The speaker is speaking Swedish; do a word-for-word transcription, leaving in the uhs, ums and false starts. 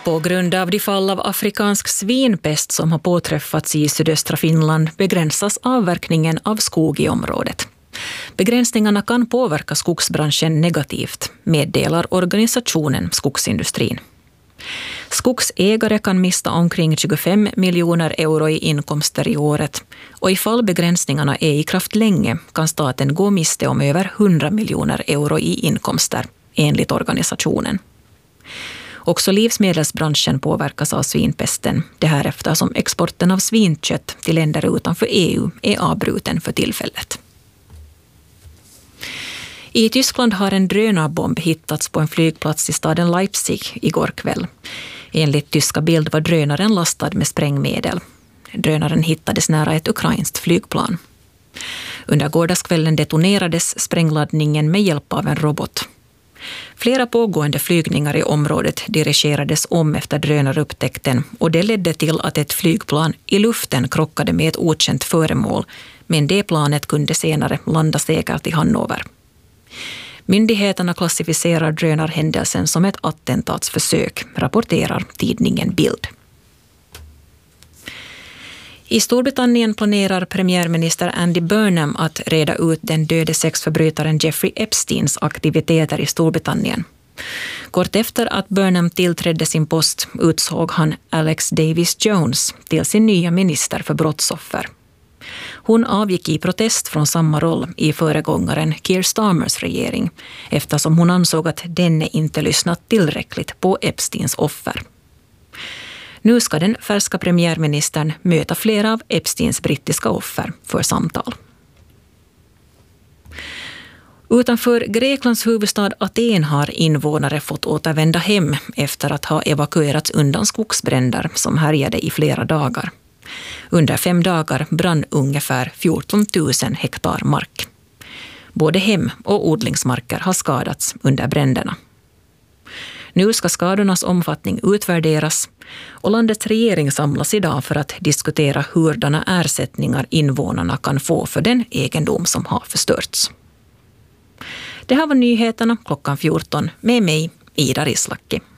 På grund av de fall av afrikansk svinpest som har påträffats i sydöstra Finland begränsas avverkningen av skog i området. Begränsningarna kan påverka skogsbranschen negativt, meddelar organisationen Skogsindustrin. Skogsägare kan mista omkring tjugofem miljoner euro i inkomster i året och ifall begränsningarna är i kraft länge kan staten gå miste om över hundra miljoner euro i inkomster, enligt organisationen. Också livsmedelsbranschen påverkas av svinpesten, det här eftersom exporten av svinkött till länder utanför E U är avbruten för tillfället. I Tyskland har en drönarbomb hittats på en flygplats i staden Leipzig igår kväll. Enligt tyska Bild var drönaren lastad med sprängmedel. Drönaren hittades nära ett ukrainskt flygplan. Under gårdagskvällen detonerades sprängladdningen med hjälp av en robot. Flera pågående flygningar i området dirigerades om efter drönarupptäckten och det ledde till att ett flygplan i luften krockade med ett okänt föremål, men det planet kunde senare landa säkert i Hannover. Myndigheterna klassificerar drönarhändelsen som ett attentatsförsök, rapporterar tidningen Bild. I Storbritannien planerar premiärminister Andy Burnham att reda ut den döde sexförbrytaren Jeffrey Epsteins aktiviteter i Storbritannien. Kort efter att Burnham tillträdde sin post utsåg han Alex Davis Jones till sin nya minister för brottsoffer. Hon avgick i protest från samma roll i föregångaren Keir Starmers regering eftersom hon ansåg att denne inte lyssnat tillräckligt på Epsteins offer. Nu ska den färska premiärministern möta flera av Epsteins brittiska offer för samtal. Utanför Greklands huvudstad Aten har invånare fått återvända hem efter att ha evakuerats undan skogsbränder som härjade i flera dagar. Under fem dagar brann ungefär fjorton tusen hektar mark. Både hem- och odlingsmarker har skadats under bränderna. Nu ska skadornas omfattning utvärderas och landets regering samlas idag för att diskutera hurdana ersättningar invånarna kan få för den egendom som har förstörts. Det här var nyheterna klockan fjorton med mig, Ida Rislacki.